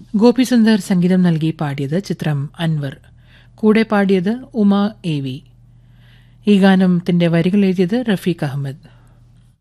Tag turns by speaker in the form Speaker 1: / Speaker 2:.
Speaker 1: ഗോപിസുന്ദർ സംഗീതം നൽകി പാടിയത് ചിത്രം അൻവർ. കൂടെ പാടിയത് ഉമ എ വി. ഈ ഗാനത്തിന്റെ വരികൾ എഴുതിയത് റഫീഖ് അഹമ്മദ്.